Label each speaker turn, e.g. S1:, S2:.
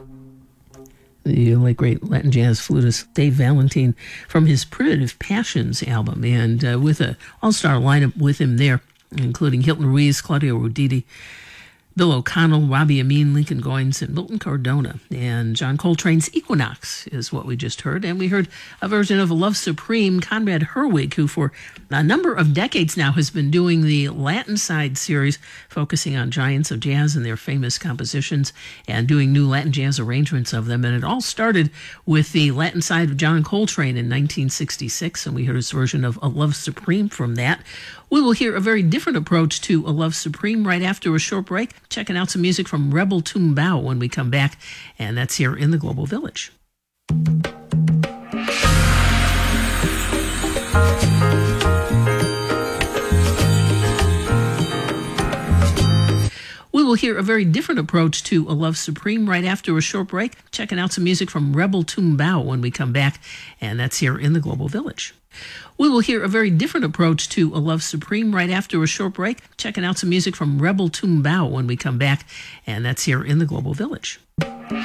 S1: The late great Latin jazz flutist Dave Valentine from his Primitive Passions album, and with an all-star lineup with him there, including Hilton Ruiz, Claudio Roditi, Bill O'Connell, Robbie Amin, Lincoln Goines, and Milton Cardona. And John Coltrane's Equinox is what we just heard. And we heard a version of Love Supreme, Conrad Herwig, who for a number of decades now has been doing the Latin Side series, focusing on giants of jazz and their famous compositions and doing new Latin jazz arrangements of them. And it all started with the Latin Side of John Coltrane in 1966, and we heard his version of A Love Supreme from that. We will hear a very different approach to A Love Supreme right after a short break, checking out some music from Rebel Tumbao when we come back, and that's here in the Global Village. We will hear a very different approach to A Love Supreme right after a short break, checking out some music from Rebel Tumbao when we come back, and that's here in the Global Village. We will hear a very different approach to A Love Supreme right after a short break, checking out some music from Rebel Tumbao when we come back, and that's here in the Global Village.